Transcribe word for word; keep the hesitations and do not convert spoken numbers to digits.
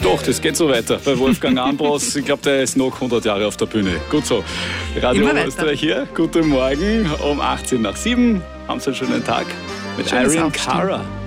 Doch, das geht so weiter bei Wolfgang Ambros. Ich glaube, der ist noch hundert Jahre auf der Bühne. Gut so. Radio Österreich hier. Guten Morgen um achtzehn nach sieben. Haben Sie einen schönen Tag mit Schönes Irene Aufstehen. Cara.